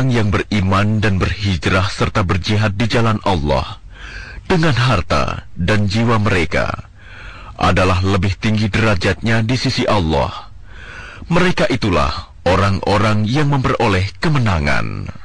orang-orang yang beriman dan berhijrah serta berjihad di jalan Allah dengan harta dan jiwa mereka adalah lebih tinggi derajatnya di sisi Allah. Mereka itulah orang-orang yang memperoleh kemenangan.